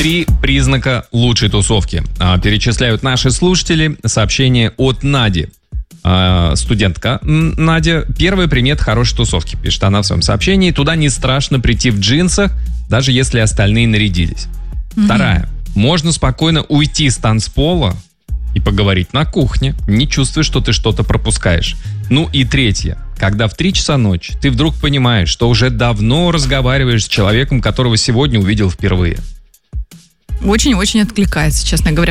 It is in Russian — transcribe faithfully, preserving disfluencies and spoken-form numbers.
Три признака лучшей тусовки. А, перечисляют наши слушатели. Сообщение от Нади. А, студентка Надя. Первый примет хорошей тусовки, пишет она в своем сообщении. Туда не страшно прийти в джинсах, даже если остальные нарядились. Mm-hmm. Вторая. Можно спокойно уйти с танцпола и поговорить на кухне, не чувствуя, что ты что-то пропускаешь. Ну и третье. Когда в три часа ночи ты вдруг понимаешь, что уже давно разговариваешь с человеком, которого сегодня увидел впервые. Очень-очень откликается, честно говоря.